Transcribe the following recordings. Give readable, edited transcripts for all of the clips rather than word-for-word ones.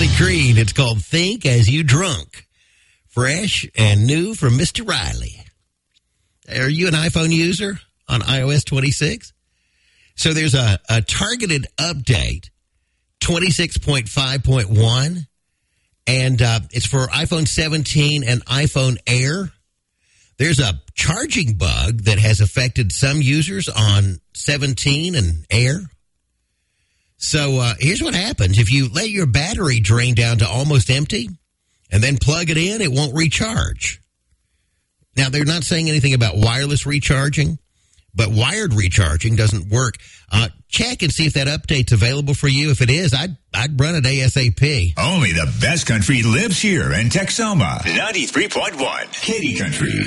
Riley Creed. It's called Think As You Drunk. Fresh and new from Mr. Riley. Are you an iPhone user on iOS 26? So there's a targeted update, 26.5.1, and it's for iPhone 17 and iPhone Air. There's a charging bug that has affected some users on 17 and Air. So here's what happens. If you let your battery drain down to almost empty and then plug it in, it won't recharge. Now, they're not saying anything about wireless recharging, but wired recharging doesn't work. Check and see if that update's available for you. If it is, I'd run it ASAP. Only the best country lives here in Texoma. 93.1 Katy Country.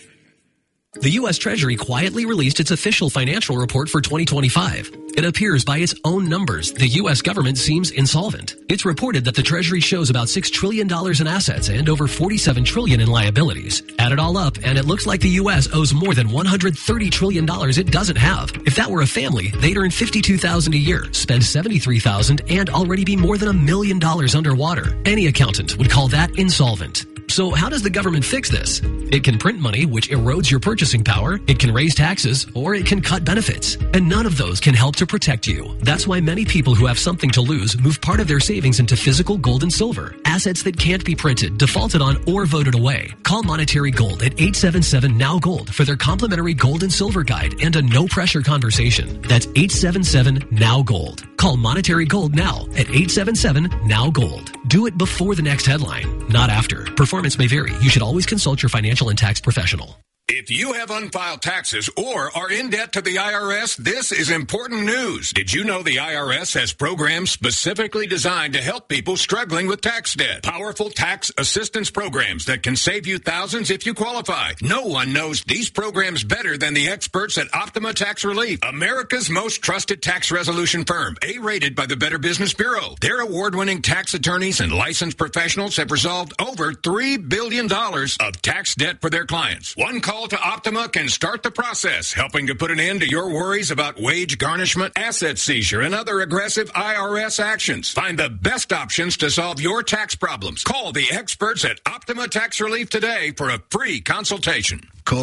The U.S. Treasury quietly released its official financial report for 2025. It appears by its own numbers, the U.S. government seems insolvent. It's reported that the Treasury shows about $6 trillion in assets and over $47 trillion in liabilities. Add it all up, and it looks like the U.S. owes more than $130 trillion it doesn't have. If that were a family, they'd earn $52,000 a year, spend $73,000, and already be more than $1 million underwater. Any accountant would call that insolvent. So how does the government fix this? It can print money, which erodes your purchasing power. It can raise taxes, or it can cut benefits. And none of those can help to protect you. That's why many people who have something to lose move part of their savings into physical gold and silver, assets that can't be printed, defaulted on, or voted away. Call Monetary Gold at 877-NOW-GOLD for their complimentary gold and silver guide and a no-pressure conversation. That's 877-NOW-GOLD. Call Monetary Gold now at 877-NOW-GOLD. Do it before the next headline, not after. Performance may vary. You should always consult your financial and tax professional. If you have unfiled taxes or are in debt to the IRS, this is important news. Did you know the IRS has programs specifically designed to help people struggling with tax debt? Powerful tax assistance programs that can save you thousands if you qualify. No one knows these programs better than the experts at Optima Tax Relief, America's most trusted tax resolution firm, A-rated by the Better Business Bureau. Their award-winning tax attorneys and licensed professionals have resolved over $3 billion of tax debt for their clients. One call to Optima can start the process, helping to put an end to your worries about wage garnishment, asset seizure, and other aggressive IRS actions. Find the best options to solve your tax problems. Call the experts at Optima Tax Relief today for a free consultation. Call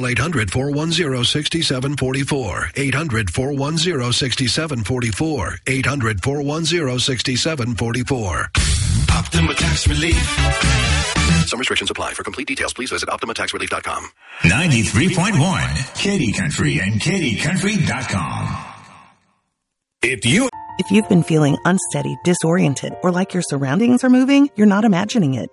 800-410-6744. 800-410-6744. 800-410-6744. Optima Tax Relief. Some restrictions apply. For complete details, please visit OptimaTaxRelief.com. 93.1 Katy Country and KatyCountry.com. If you've been feeling unsteady, disoriented, or like your surroundings are moving, you're not imagining it.